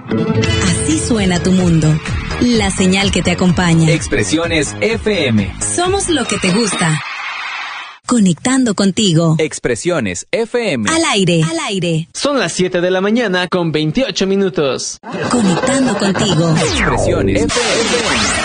Así suena tu mundo. La señal que te acompaña. Expresiones FM. Somos lo que te gusta. Conectando contigo. Expresiones FM. Al aire. Al aire. Son las 7 de la mañana con 28 minutos. Conectando contigo. Expresiones FM.